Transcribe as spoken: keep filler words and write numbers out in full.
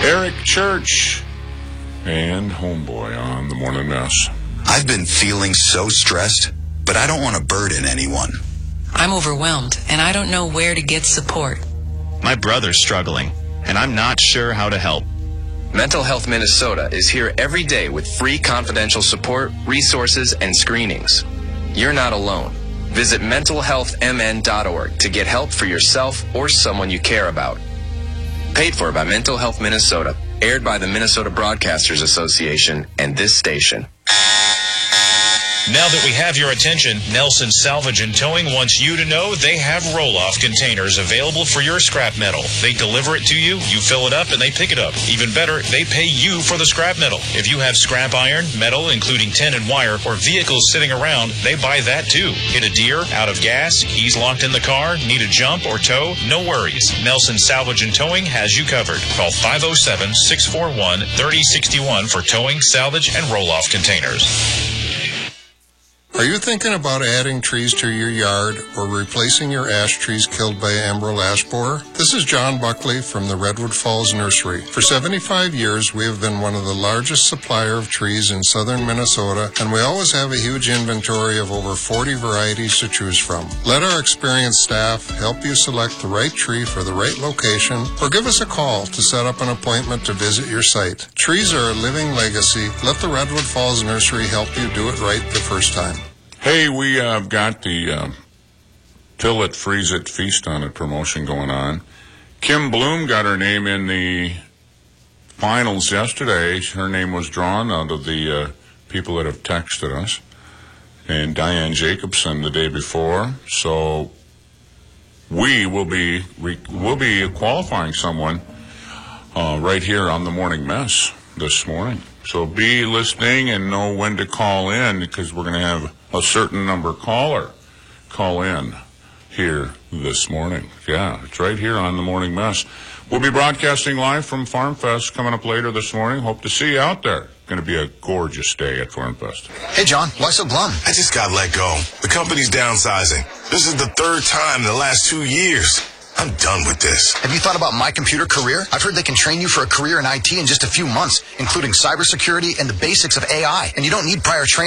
Eric Church and Homeboy on the Morning Mess. I've been feeling so stressed, but I don't want to burden anyone. I'm overwhelmed, and I don't know where to get support. My brother's struggling, and I'm not sure how to help. Mental Health Minnesota is here every day with free confidential support, resources, and screenings. You're not alone. Visit mental health m n dot org to get help for yourself or someone you care about. Paid for by Mental Health Minnesota. Aired by the Minnesota Broadcasters Association and this station. Now that we have your attention, Nelson Salvage and Towing wants you to know they have roll-off containers available for your scrap metal. They deliver it to you, you fill it up, and they pick it up. Even better, they pay you for the scrap metal. If you have scrap iron, metal, including tin and wire, or vehicles sitting around, they buy that too. Hit a deer, out of gas, keys locked in the car, need a jump or tow? No worries. Nelson Salvage and Towing has you covered. Call five oh seven, six four one, three oh six one for towing, salvage, and roll-off containers. Are you thinking about adding trees to your yard or replacing your ash trees killed by Emerald ash borer? This is John Buckley from the Redwood Falls Nursery. For seventy-five years, we have been one of the largest supplier of trees in southern Minnesota, and we always have a huge inventory of over forty varieties to choose from. Let our experienced staff help you select the right tree for the right location, or give us a call to set up an appointment to visit your site. Trees are a living legacy. Let the Redwood Falls Nursery help you do it right the first time. Hey, we uh, got the uh, Till It, Freeze It, Feast on It promotion going on. Kim Bloom got her name in the finals yesterday. Her name was drawn out of the uh, people that have texted us. And Diane Jacobson the day before. So we will be we will be qualifying someone uh, right here on the Morning Mess this morning. So be listening and know when to call in, because we're going to have a certain number caller call in here this morning. Yeah, it's right here on the Morning Mess. We'll be broadcasting live from Farm Fest coming up later this morning. Hope to see you out there. Going to be a gorgeous day at Farm Fest. Hey, John, why so glum? I just got let go. The company's downsizing. This is the third time in the last two years. I'm done with this. Have you thought about My Computer Career? I've heard they can train you for a career in I T in just a few months, including cybersecurity and the basics of A I. And you don't need prior training.